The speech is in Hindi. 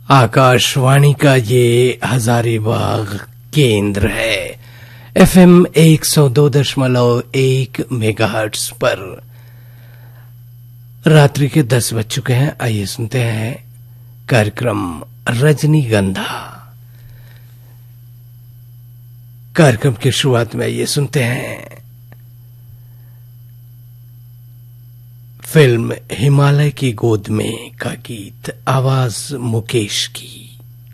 आकाशवाणी का ये हजारीबाग केंद्र है। FM 102.1 मेगाहर्ट्ज पर रात्रि के 10 बज चुके हैं। आइए सुनते हैं कार्यक्रम रजनीगंधा। कार्यक्रम की शुरुआत में आइए सुनते हैं फिल्म हिमालय की गोद में का गीत, आवाज मुकेश की।